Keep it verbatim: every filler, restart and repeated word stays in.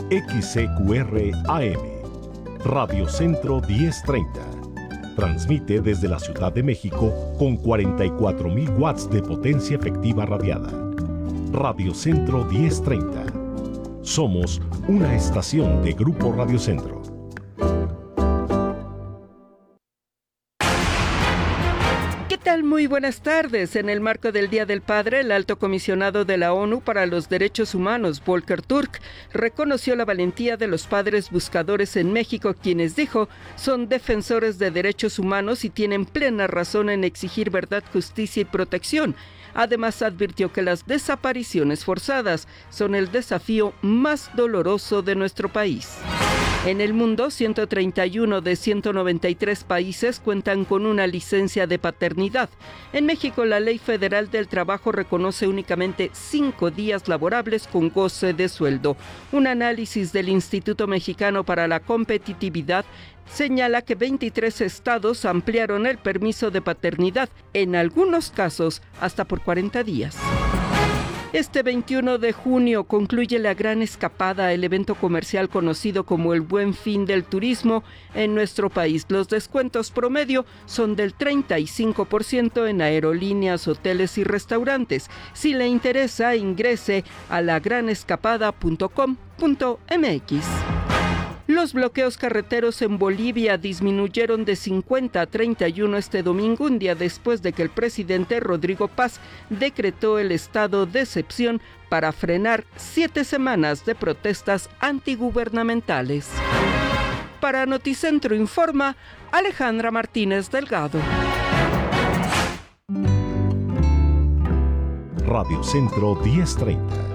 X C Q R A M, Radio Centro diez treinta. Transmite desde la Ciudad de México con cuarenta y cuatro mil watts de potencia efectiva radiada. Radio Centro diez treinta. Somos una estación de Grupo Radio Centro. ¿Qué tal? Muy buenas tardes. En el marco del Día del Padre, el Alto Comisionado de la ONU para los Derechos Humanos, Volker Turk, reconoció la valentía de los padres buscadores en México, quienes, dijo, son defensores de derechos humanos y tienen plena razón en exigir verdad, justicia y protección. Además, advirtió que las desapariciones forzadas son el desafío más doloroso de nuestro país. En el mundo, ciento treinta y uno de ciento noventa y tres países cuentan con una licencia de paternidad. En México, la Ley Federal del Trabajo reconoce únicamente cinco días laborables con goce de sueldo. Un análisis del Instituto Mexicano para la Competitividad señala que veintitrés estados ampliaron el permiso de paternidad, en algunos casos hasta por cuarenta días. Este veintiuno de junio concluye la Gran Escapada, el evento comercial conocido como el Buen Fin del turismo en nuestro país. Los descuentos promedio son del treinta y cinco por ciento en aerolíneas, hoteles y restaurantes. Si le interesa, ingrese a la gran escapada punto com punto m x. Los bloqueos carreteros en Bolivia disminuyeron de cincuenta a treinta y uno este domingo, un día después de que el presidente Rodrigo Paz decretó el estado de excepción para frenar siete semanas de protestas antigubernamentales. Para Noticentro informa Alejandra Martínez Delgado. Radio Centro diez treinta.